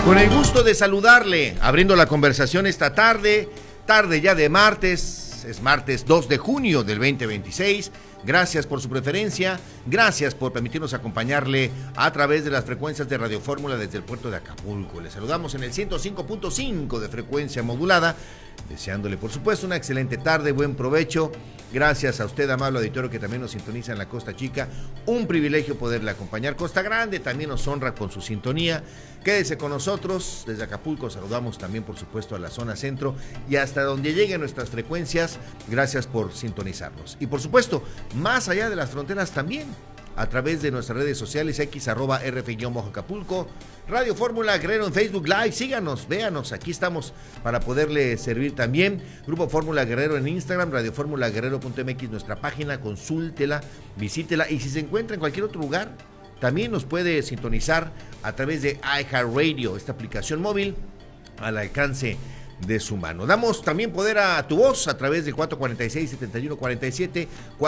Con el gusto de saludarle, abriendo la conversación esta tarde ya de martes, es martes 2 de junio del 2026. Gracias por su preferencia, gracias por permitirnos acompañarle a través de las frecuencias de Radio Fórmula desde el puerto de Acapulco. Le saludamos en el 105.5 de frecuencia modulada, deseándole por supuesto una excelente tarde, buen provecho. Gracias a usted, amable auditorio, que también nos sintoniza en la Costa Chica. Un privilegio poderle acompañar. Costa Grande también nos honra con su sintonía. Quédese con nosotros. Desde Acapulco saludamos también, por supuesto, a la zona centro y hasta donde lleguen nuestras frecuencias. Gracias por sintonizarnos. Y por supuesto, más allá de las fronteras también, a través de nuestras redes sociales, x@rf_Acapulco, Radio Fórmula Guerrero en Facebook Live. Síganos, véanos, aquí estamos para poderle servir también. Grupo Fórmula Guerrero en Instagram, radiofórmulaguerrero.mx, nuestra página, consúltela, visítela, y si se encuentra en cualquier otro lugar, también nos puede sintonizar a través de iHeartRadio, esta aplicación móvil al alcance de su mano. Damos también poder a tu voz a través del 446-7147,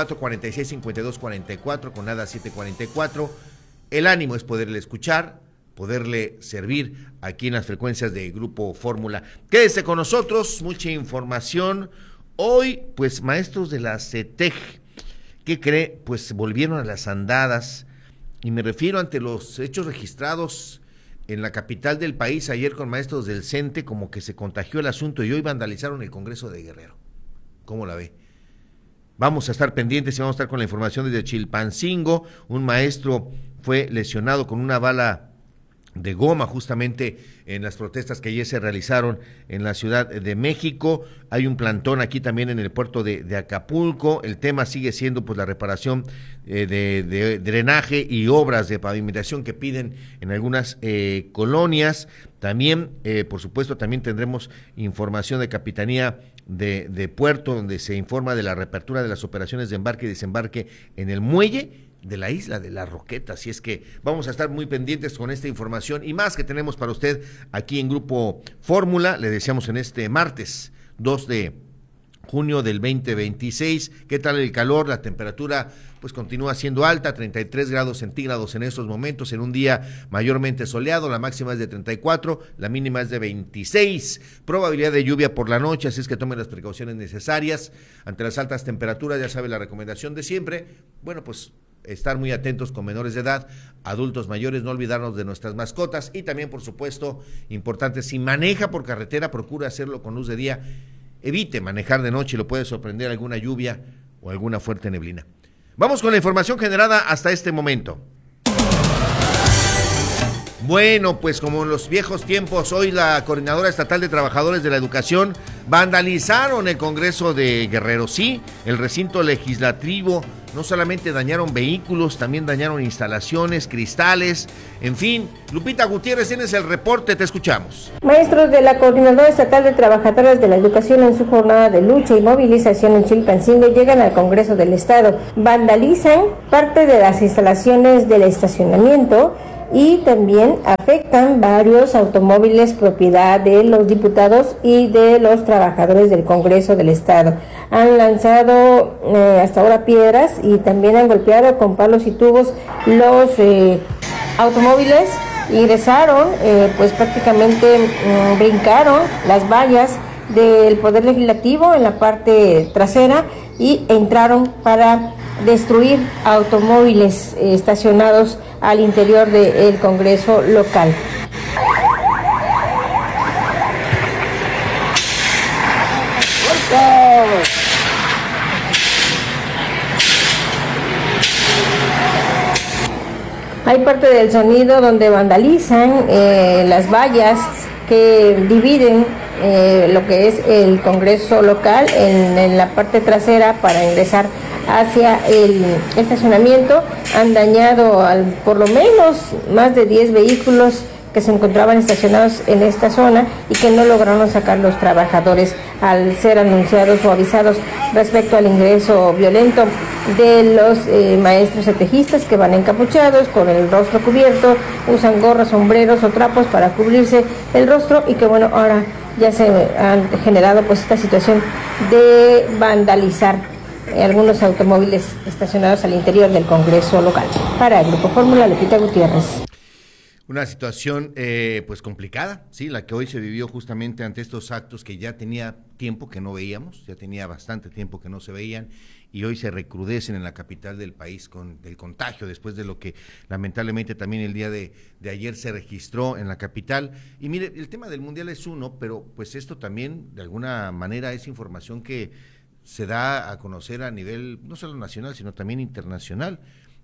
446-5244, con nada 744. El ánimo es poderle escuchar, poderle servir aquí en las frecuencias de Grupo Fórmula. Quédese con nosotros, mucha información. Hoy, pues, maestros de la CETEG, ¿qué cree? Pues volvieron a las andadas, y me refiero ante los hechos registrados en la capital del país ayer con maestros del CENTE, como que se contagió el asunto y hoy vandalizaron el Congreso de Guerrero. ¿Cómo la ve? Vamos a estar pendientes y vamos a estar con la información desde Chilpancingo. Un maestro fue lesionado con una bala de goma justamente en las protestas que ayer se realizaron en la Ciudad de México. Hay un plantón aquí también en el puerto de Acapulco. El tema sigue siendo pues la reparación de drenaje y obras de pavimentación que piden en algunas colonias. También, por supuesto, también tendremos información de Capitanía de Puerto, donde se informa de la reapertura de las operaciones de embarque y desembarque en el muelle de la isla de La Roqueta. Así es que vamos a estar muy pendientes con esta información y más que tenemos para usted aquí en Grupo Fórmula. Le deseamos en este martes 2 de junio del 2026. ¿Qué tal el calor? La temperatura pues continúa siendo alta, 33 grados centígrados en estos momentos, en un día mayormente soleado. La máxima es de 34, la mínima es de 26. Probabilidad de lluvia por la noche, así es que tomen las precauciones necesarias ante las altas temperaturas. Ya sabe la recomendación de siempre. Bueno, pues estar muy atentos con menores de edad, adultos mayores, no olvidarnos de nuestras mascotas y también, por supuesto, importante, si maneja por carretera, procure hacerlo con luz de día, evite manejar de noche, lo puede sorprender alguna lluvia o alguna fuerte neblina. Vamos con la información generada hasta este momento. Bueno, pues como en los viejos tiempos, hoy la Coordinadora Estatal de Trabajadores de la Educación vandalizaron el Congreso de Guerrero. Sí, el recinto legislativo. No solamente dañaron vehículos, también dañaron instalaciones, cristales, en fin. Lupita Gutiérrez, tienes el reporte, te escuchamos. Maestros de la Coordinadora Estatal de Trabajadoras de la Educación en su jornada de lucha y movilización en Chilpancingo llegan al Congreso del Estado. Vandalizan parte de las instalaciones del estacionamiento y también afectan varios automóviles propiedad de los diputados y de los trabajadores del Congreso del Estado. Han lanzado hasta ahora piedras y también han golpeado con palos y tubos los automóviles. Ingresaron, pues prácticamente brincaron las vallas del Poder Legislativo en la parte trasera y entraron para destruir automóviles estacionados al interior del Congreso local. Hay parte del sonido donde vandalizan las vallas que dividen lo que es el Congreso local en la parte trasera para ingresar hacia el estacionamiento. Han dañado por lo menos más de 10 vehículos que se encontraban estacionados en esta zona y que no lograron sacar los trabajadores al ser anunciados o avisados respecto al ingreso violento de los maestros cetejistas, que van encapuchados con el rostro cubierto, usan gorras, sombreros o trapos para cubrirse el rostro y que bueno, ahora ya se han generado pues esta situación de vandalizar algunos automóviles estacionados al interior del Congreso local. Para el Grupo Fórmula, Lupita Gutiérrez. Una situación pues complicada, sí, la que hoy se vivió justamente ante estos actos que ya tenía tiempo que no veíamos, ya tenía bastante tiempo que no se veían y hoy se recrudecen en la capital del país con el contagio después de lo que lamentablemente también el día de ayer se registró en la capital. Y mire, el tema del Mundial es uno, pero pues esto también de alguna manera es información que se da a conocer a nivel no solo nacional, sino también internacional,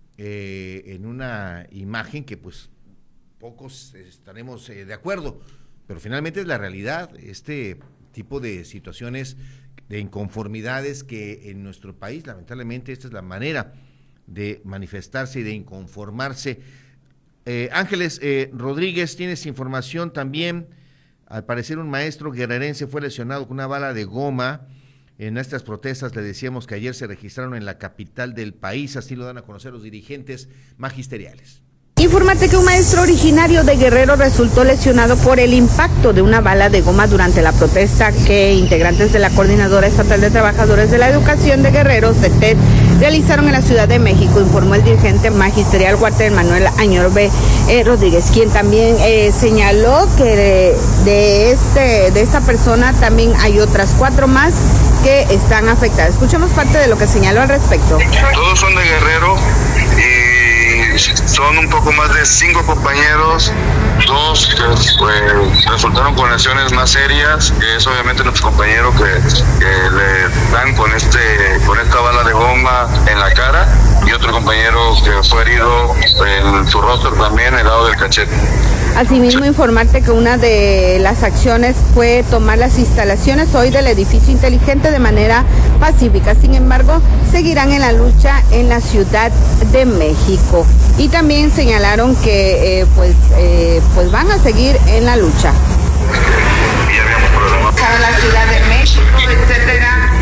en una imagen que pues pocos estaremos de acuerdo, pero finalmente es la realidad, este tipo de situaciones, de inconformidades que en nuestro país, lamentablemente, esta es la manera de manifestarse y de inconformarse. Ángeles Rodríguez, tienes información también, al parecer un maestro guerrerense fue lesionado con una bala de goma. En estas protestas le decíamos que ayer se registraron en la capital del país, así lo dan a conocer los dirigentes magisteriales. Infórmate que un maestro originario de Guerrero resultó lesionado por el impacto de una bala de goma durante la protesta que integrantes de la Coordinadora Estatal de Trabajadores de la Educación de Guerrero, CETED, realizaron en la Ciudad de México, informó el dirigente magisterial Walter Manuel Añorbe Rodríguez, quien también señaló que de esta persona también hay otras 4 más que están afectadas. Escuchemos parte de lo que señaló al respecto. Todos son de Guerrero y son un poco más de 5 compañeros, 2 que resultaron con lesiones más serias, que es obviamente nuestro compañero que le dan con esta bala de goma en la cara, y otro compañero que fue herido en su rostro también, el lado del cachete. Asimismo, informarte que una de las acciones fue tomar las instalaciones hoy del edificio inteligente de manera pacífica. Sin embargo, seguirán en la lucha en la Ciudad de México. Y también señalaron que pues van a seguir en la lucha. Para la Ciudad de México, etcétera.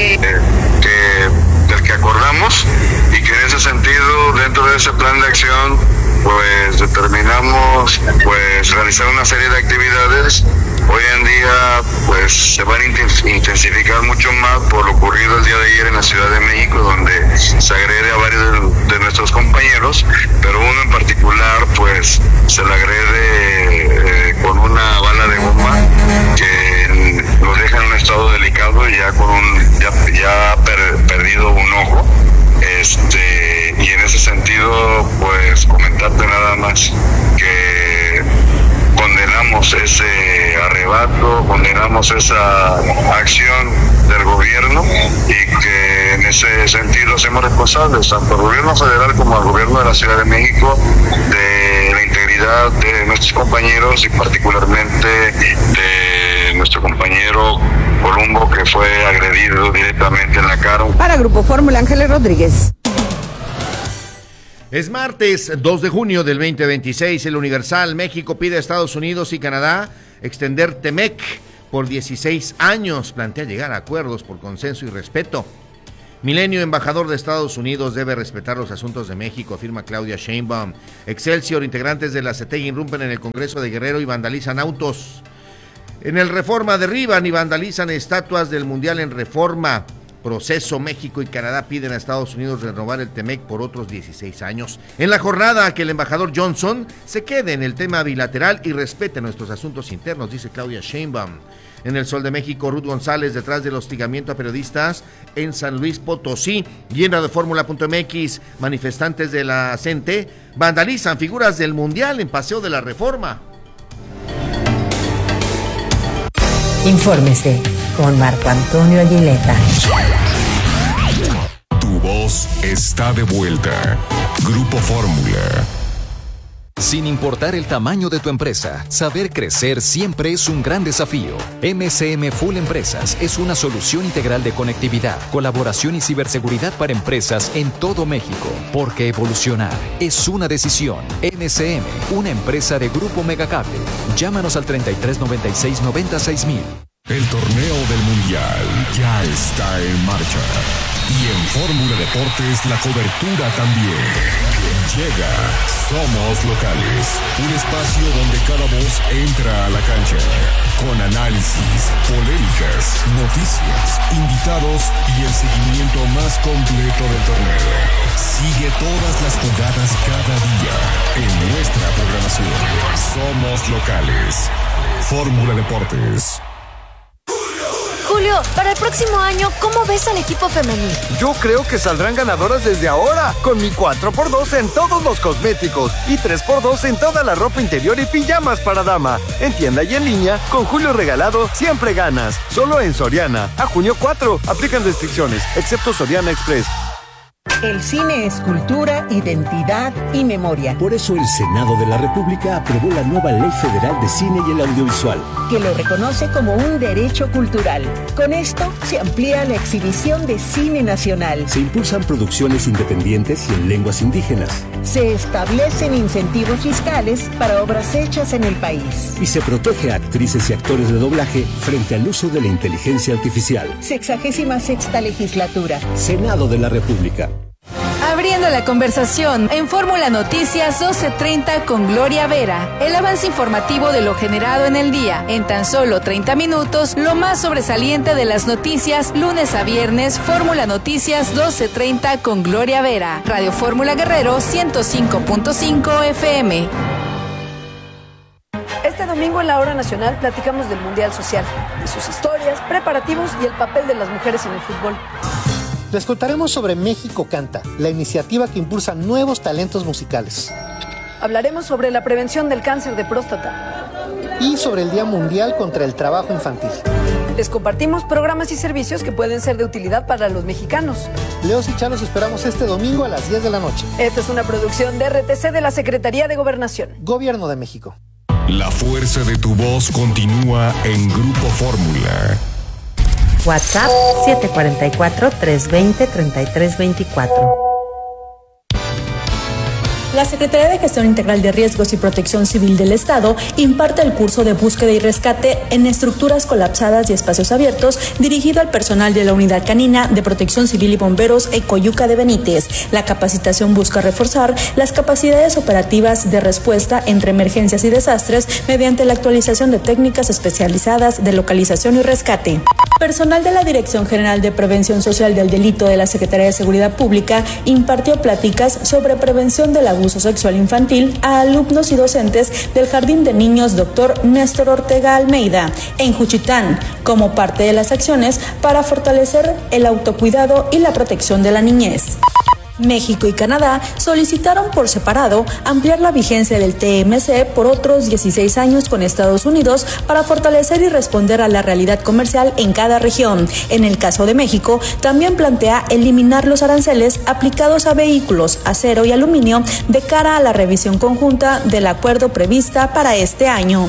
Del que acordamos, y que en ese sentido, dentro de ese plan de acción, pues determinamos pues realizar una serie de actividades. Hoy en día pues se van a intensificar mucho más por lo ocurrido el día de ayer en la Ciudad de México, donde se agrede a varios de nuestros compañeros, pero uno en particular pues se le agrede con una bala de goma que lo deja en un estado delicado y ya perdido un ojo. Y en ese sentido pues comentarte nada más que condenamos ese arrebato, condenamos esa acción del gobierno, y que en ese sentido hacemos responsables tanto al gobierno federal como al gobierno de la Ciudad de México de la integridad de nuestros compañeros, y particularmente de nuestro compañero Columbo, que fue agredido directamente en la cara. Para Grupo Fórmula, Ángeles Rodríguez. Es martes 2 de junio del 2026, el Universal. México pide a Estados Unidos y Canadá extender TEMEC por 16 años, plantea llegar a acuerdos por consenso y respeto. Milenio, embajador de Estados Unidos debe respetar los asuntos de México, afirma Claudia Sheinbaum. Excelsior, integrantes de la CETEG irrumpen en el Congreso de Guerrero y vandalizan autos. En el Reforma derriban y vandalizan estatuas del Mundial en Reforma. Proceso, México y Canadá piden a Estados Unidos renovar el TEMEC por otros 16 años. En la jornada, que el embajador Johnson se quede en el tema bilateral y respete nuestros asuntos internos, dice Claudia Sheinbaum. En el Sol de México, Ruth González detrás del hostigamiento a periodistas en San Luis Potosí. Y en radioformula.mx, manifestantes de la CENTE vandalizan figuras del Mundial en Paseo de la Reforma. Infórmese con Marco Antonio Aguileta. Tu voz está de vuelta. Grupo Fórmula. Sin importar el tamaño de tu empresa, saber crecer siempre es un gran desafío. MCM Full Empresas es una solución integral de conectividad, colaboración y ciberseguridad para empresas en todo México. Porque evolucionar es una decisión. MCM, una empresa de Grupo Megacable. Llámanos al 3396 96000. El torneo del Mundial ya está en marcha. Y en Fórmula Deportes la cobertura también. Llega Somos Locales, un espacio donde cada voz entra a la cancha. Con análisis, polémicas, noticias, invitados y el seguimiento más completo del torneo. Sigue todas las jugadas cada día en nuestra programación. Somos Locales. Fórmula Deportes. Julio, para el próximo año, ¿cómo ves al equipo femenil? Yo creo que saldrán ganadoras desde ahora, con mi 4x2 en todos los cosméticos y 3x2 en toda la ropa interior y pijamas para dama. En tienda y en línea, con Julio regalado, siempre ganas. Solo en Soriana. A junio 4, aplican restricciones, excepto Soriana Express. El cine es cultura, identidad y memoria. Por eso el Senado de la República aprobó la nueva Ley Federal de Cine y el Audiovisual, que lo reconoce como un derecho cultural. Con esto se amplía la exhibición de cine nacional. Se impulsan producciones independientes y en lenguas indígenas. Se establecen incentivos fiscales para obras hechas en el país. Y se protege a actrices y actores de doblaje frente al uso de la inteligencia artificial. 66ª legislatura. Senado de la República. Abriendo la conversación en Fórmula Noticias 12:30 con Gloria Vera. El avance informativo de lo generado en el día. En tan solo 30 minutos, lo más sobresaliente de las noticias, lunes a viernes, Fórmula Noticias 12:30 con Gloria Vera. Radio Fórmula Guerrero 105.5 FM. Este domingo en la Hora Nacional platicamos del Mundial Social, de sus historias, preparativos y el papel de las mujeres en el fútbol. Les contaremos sobre México Canta, la iniciativa que impulsa nuevos talentos musicales. Hablaremos sobre la prevención del cáncer de próstata. Y sobre el Día Mundial contra el Trabajo Infantil. Les compartimos programas y servicios que pueden ser de utilidad para los mexicanos. Leos y Chá los esperamos este domingo a las 10 de la noche. Esta es una producción de RTC de la Secretaría de Gobernación. Gobierno de México. La fuerza de tu voz continúa en Grupo Fórmula. WhatsApp 744-320-3324. La Secretaría de Gestión Integral de Riesgos y Protección Civil del Estado imparte el curso de búsqueda y rescate en estructuras colapsadas y espacios abiertos dirigido al personal de la Unidad Canina de Protección Civil y Bomberos Ecoyuca de Benítez. La capacitación busca reforzar las capacidades operativas de respuesta entre emergencias y desastres mediante la actualización de técnicas especializadas de localización y rescate. Personal de la Dirección General de Prevención Social del Delito de la Secretaría de Seguridad Pública impartió pláticas sobre prevención del abuso sexual infantil a alumnos y docentes del Jardín de Niños Dr. Néstor Ortega Almeida en Juchitán, como parte de las acciones para fortalecer el autocuidado y la protección de la niñez. México y Canadá solicitaron por separado ampliar la vigencia del TMC por otros 16 años con Estados Unidos para fortalecer y responder a la realidad comercial en cada región. En el caso de México, también plantea eliminar los aranceles aplicados a vehículos, acero y aluminio de cara a la revisión conjunta del acuerdo prevista para este año.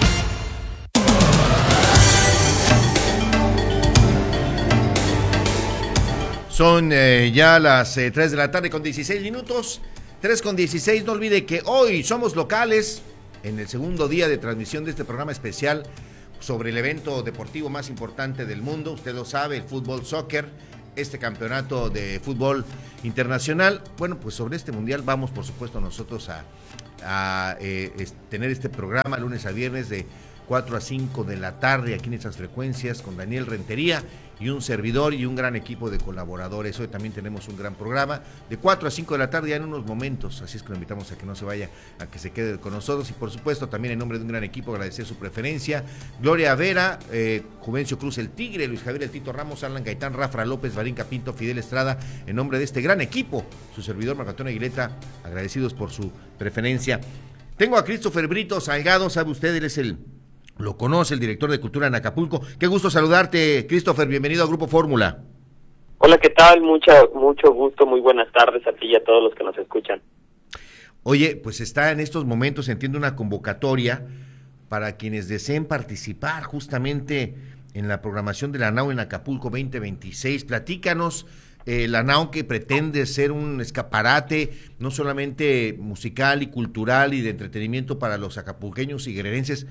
Son ya las 3 de la tarde con 16 minutos, 3:16. No olvide que hoy somos locales en el segundo día de transmisión de este programa especial sobre el evento deportivo más importante del mundo. Usted lo sabe, el fútbol soccer, este campeonato de fútbol internacional. Bueno, pues sobre este mundial vamos, por supuesto, nosotros a tener este programa lunes a viernes de 4 a 5 de la tarde aquí en estas frecuencias con Daniel Rentería y un servidor y un gran equipo de colaboradores. Hoy también tenemos un gran programa de 4 a 5 de la tarde ya en unos momentos, así es que lo invitamos a que no se vaya, a que se quede con nosotros y por supuesto también en nombre de un gran equipo agradecer su preferencia. Gloria Vera, Juvencio Cruz el Tigre, Luis Javier el Tito Ramos, Alan Gaitán, Rafa López, Barinca Pinto, Fidel Estrada, en nombre de este gran equipo, su servidor Marco Antonio Aguileta, agradecidos por su preferencia. Tengo a Christopher Brito Salgado, sabe usted, él es lo conoce, el director de Cultura en Acapulco. Qué gusto saludarte, Christopher, bienvenido a Grupo Fórmula. Hola, ¿qué tal? Mucho gusto, muy buenas tardes a ti y a todos los que nos escuchan. Oye, pues está en estos momentos, entiendo, una convocatoria para quienes deseen participar justamente en la programación de la NAO en Acapulco 2026. Platícanos, la NAO que pretende ser un escaparate no solamente musical y cultural y de entretenimiento para los acapulqueños y guerrerenses.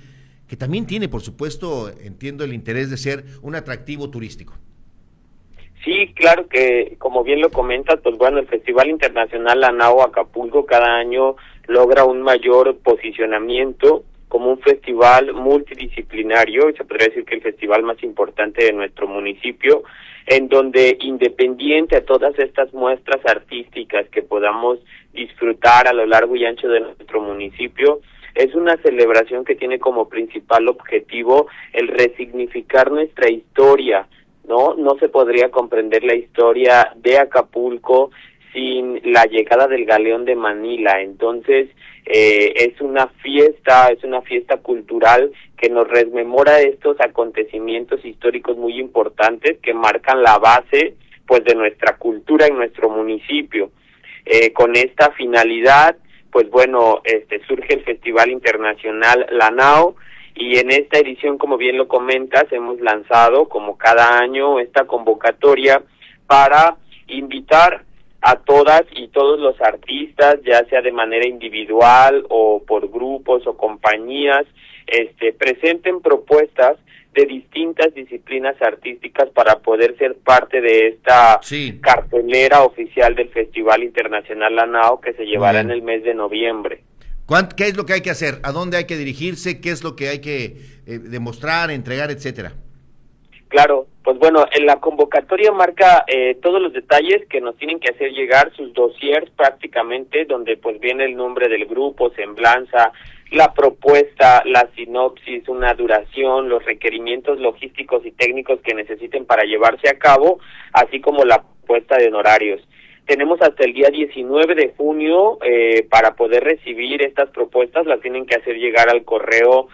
que también tiene, por supuesto, entiendo, el interés de ser un atractivo turístico. Sí, claro que, como bien lo comentas, pues bueno, el Festival Internacional Lanao Acapulco cada año logra un mayor posicionamiento como un festival multidisciplinario, y se podría decir que el festival más importante de nuestro municipio, en donde, independiente a todas estas muestras artísticas que podamos disfrutar a lo largo y ancho de nuestro municipio, es una celebración que tiene como principal objetivo el resignificar nuestra historia, ¿no? No se podría comprender la historia de Acapulco sin la llegada del Galeón de Manila. Entonces, es una fiesta cultural que nos rememora estos acontecimientos históricos muy importantes que marcan la base, pues, de nuestra cultura en nuestro municipio. Con esta finalidad, pues bueno, surge el Festival Internacional Lanao, y en esta edición, como bien lo comentas, hemos lanzado, como cada año, esta convocatoria para invitar a todas y todos los artistas, ya sea de manera individual o por grupos o compañías, presenten propuestas de distintas disciplinas artísticas para poder ser parte de esta cartelera oficial del Festival Internacional Lanao, que se llevará en el mes de noviembre. ¿Qué es lo que hay que hacer? ¿A dónde hay que dirigirse? ¿Qué es lo que hay que demostrar, entregar, etcétera? Claro, pues bueno, en la convocatoria marca todos los detalles que nos tienen que hacer llegar, sus dossiers prácticamente, donde pues viene el nombre del grupo, semblanza, la propuesta, la sinopsis, una duración, los requerimientos logísticos y técnicos que necesiten para llevarse a cabo, así como la propuesta de honorarios. Tenemos hasta el día 19 de junio para poder recibir estas propuestas. Las tienen que hacer llegar al correo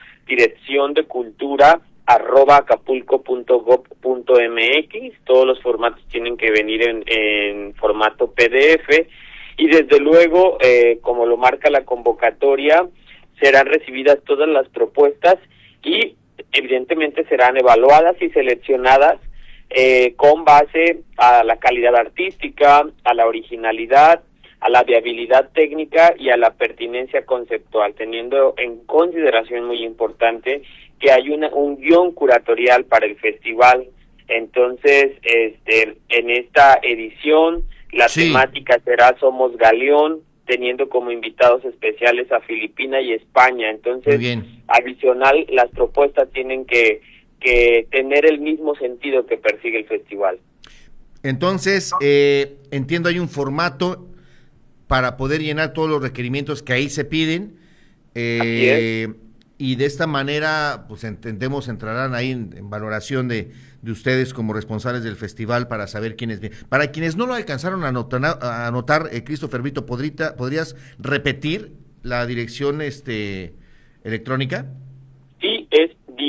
direcciondecultura@acapulco.gov.mx. Todos los formatos tienen que venir en formato PDF, y desde luego, como lo marca la convocatoria, serán recibidas todas las propuestas y evidentemente serán evaluadas y seleccionadas con base a la calidad artística, a la originalidad, a la viabilidad técnica y a la pertinencia conceptual, teniendo en consideración, muy importante, que hay un guión curatorial para el festival. Entonces, en esta edición, la temática será Somos Galeón, teniendo como invitados especiales a Filipinas y España. Entonces, adicional, las propuestas tienen que tener el mismo sentido que persigue el festival. Entonces, entiendo, hay un formato para poder llenar todos los requerimientos que ahí se piden, y de esta manera, pues entendemos, entrarán ahí en valoración de ustedes como responsables del festival para saber quiénes vienen. Para quienes no lo alcanzaron a anotar, Christopher Brito, ¿podrías repetir la dirección electrónica? Sí, es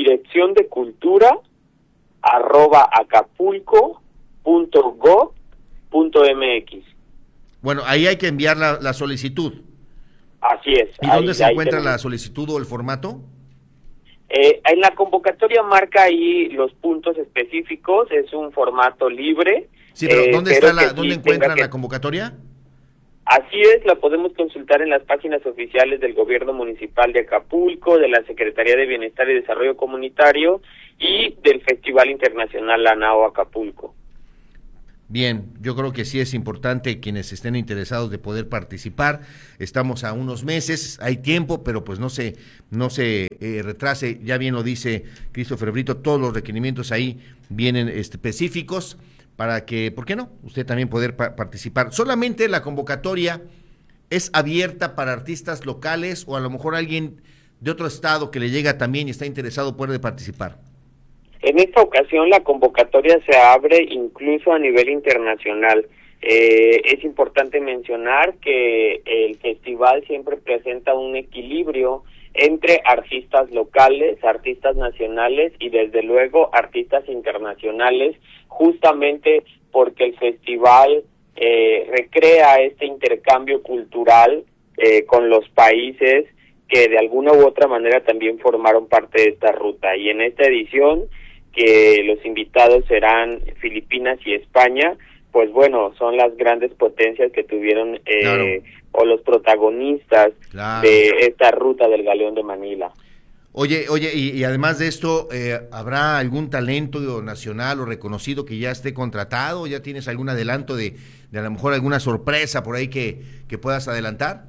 direcciondecultura@acapulco.gov.mx. Bueno, ahí hay que enviar la solicitud. Así es. ¿Y dónde se encuentra la solicitud o el formato? En la convocatoria marca ahí los puntos específicos, es un formato libre. Sí, pero ¿dónde encuentran la convocatoria? Así es, la podemos consultar en las páginas oficiales del Gobierno Municipal de Acapulco, de la Secretaría de Bienestar y Desarrollo Comunitario y del Festival Internacional Lanao Acapulco. Bien, yo creo que sí es importante quienes estén interesados de poder participar. Estamos a unos meses, hay tiempo, pero pues no se retrase. Ya bien lo dice Christopher Brito, todos los requerimientos ahí vienen específicos para que, ¿por qué no?, usted también poder participar. Solamente la convocatoria es abierta para artistas locales, o a lo mejor alguien de otro estado que le llega también y está interesado puede participar. En esta ocasión la convocatoria se abre incluso a nivel internacional. Es importante mencionar que el festival siempre presenta un equilibrio entre artistas locales, artistas nacionales y desde luego artistas internacionales, justamente porque el festival recrea este intercambio cultural con los países que de alguna u otra manera también formaron parte de esta ruta. Y en esta edición, que los invitados serán Filipinas y España, pues bueno, son las grandes potencias que tuvieron o los protagonistas de esta ruta del Galeón de Manila. Oye, y además de esto, ¿habrá algún talento nacional o reconocido que ya esté contratado? ¿Ya tienes algún adelanto de a lo mejor alguna sorpresa por ahí que puedas adelantar?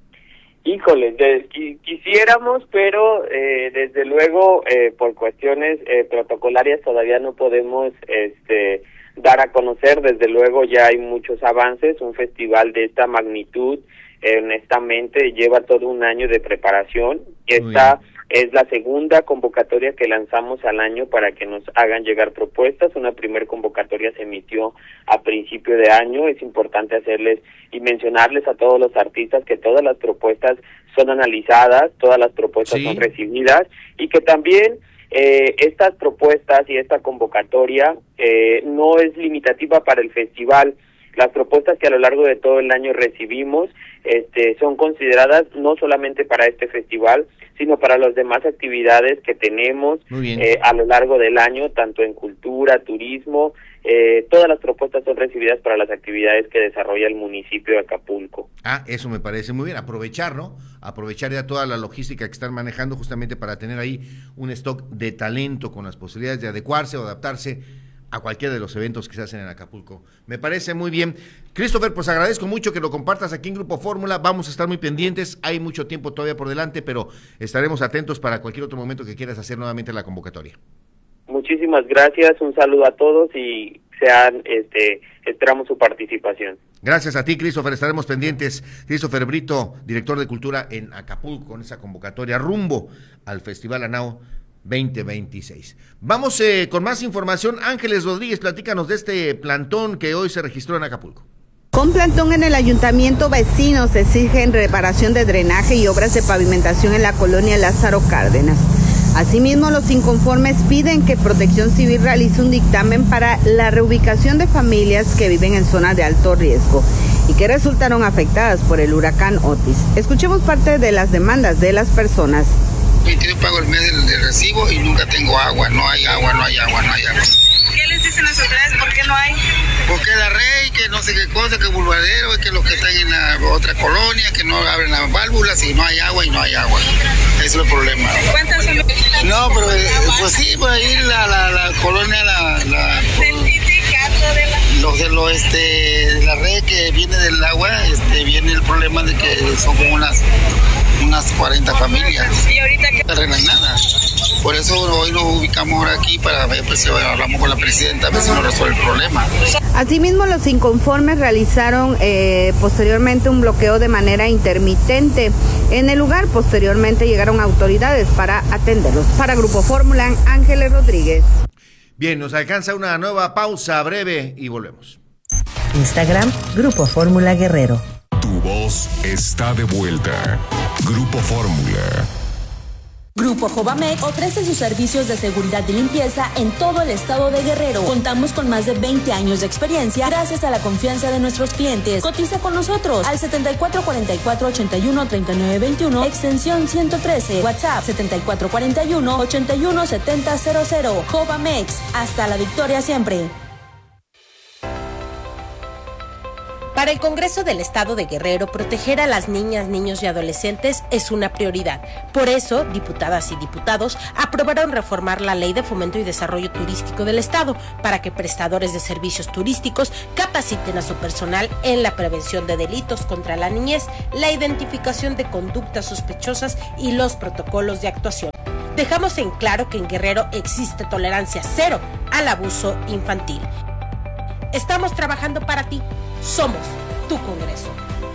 Híjole, quisiéramos, pero desde luego por cuestiones protocolarias todavía no podemos dar a conocer. Desde luego ya hay muchos avances. Un festival de esta magnitud, honestamente, lleva todo un año de preparación. Esta es la segunda convocatoria que lanzamos al año para que nos hagan llegar propuestas. Una primer convocatoria se emitió a principio de año. Es importante hacerles y mencionarles a todos los artistas que todas las propuestas son analizadas, todas las propuestas son recibidas, y que también estas propuestas y esta convocatoria no es limitativa para el festival. Las propuestas que a lo largo de todo el año recibimos son consideradas no solamente para este festival, sino para las demás actividades que tenemos a lo largo del año, tanto en cultura, turismo. Todas las propuestas son recibidas para las actividades que desarrolla el municipio de Acapulco. Eso me parece muy bien, aprovechar, ¿no? Aprovechar ya toda la logística que están manejando justamente para tener ahí un stock de talento con las posibilidades de adecuarse o adaptarse a cualquiera de los eventos que se hacen en Acapulco. Me parece muy bien. Christopher, pues agradezco mucho que lo compartas aquí en Grupo Fórmula. Vamos a estar muy pendientes. Hay mucho tiempo todavía por delante, pero estaremos atentos para cualquier otro momento que quieras hacer nuevamente la convocatoria. Muchísimas gracias. Un saludo a todos y esperamos su participación. Gracias a ti, Christopher. Estaremos pendientes. Christopher Brito, director de Cultura en Acapulco, con esa convocatoria rumbo al Festival ANAO 2026. Vamos con más información. Ángeles Rodríguez, platícanos de este plantón que hoy se registró en Acapulco. Con plantón en el ayuntamiento, vecinos exigen reparación de drenaje y obras de pavimentación en la colonia Lázaro Cárdenas. Asimismo, los inconformes piden que Protección Civil realice un dictamen para la reubicación de familias que viven en zonas de alto riesgo y que resultaron afectadas por el huracán Otis. Escuchemos parte de las demandas de las personas. Yo pago el mes del recibo y nunca tengo agua, no hay agua. ¿Qué les dicen las autoridades? ¿Por qué no hay? Porque la Rey, que no sé qué cosa, que Bulvadero, que los que están en la otra colonia, que no abren las válvulas y no hay agua. Ese es el problema. ¿Cuántas son? No, pero pues sí, por ahí la colonia, ¿El sindicato de la Rey que viene del agua, viene el problema de que son como unas 40 familias. ¿Y ahorita qué? No arreglan nada. Por eso hoy nos ubicamos ahora aquí para ver, pues hablamos con la presidenta a ver si nos resuelve el problema. Asimismo, los inconformes realizaron posteriormente un bloqueo de manera intermitente en el lugar. Posteriormente llegaron autoridades para atenderlos. Para Grupo Fórmula, Ángeles Rodríguez. Bien, nos alcanza una nueva pausa breve y volvemos. Instagram, Grupo Fórmula Guerrero. Tu voz está de vuelta. Grupo Fórmula. Grupo Jovamex ofrece sus servicios de seguridad y limpieza en todo el estado de Guerrero. Contamos con más de 20 años de experiencia gracias a la confianza de nuestros clientes. Cotiza con nosotros al 7444-813921, extensión 113, WhatsApp 7441-817000. Jovamex, hasta la victoria siempre. Para el Congreso del Estado de Guerrero, proteger a las niñas, niños y adolescentes es una prioridad. Por eso, diputadas y diputados aprobaron reformar la Ley de Fomento y Desarrollo Turístico del Estado para que prestadores de servicios turísticos capaciten a su personal en la prevención de delitos contra la niñez, la identificación de conductas sospechosas y los protocolos de actuación. Dejamos en claro que en Guerrero existe tolerancia cero al abuso infantil. Estamos trabajando para ti. Somos tu Congreso.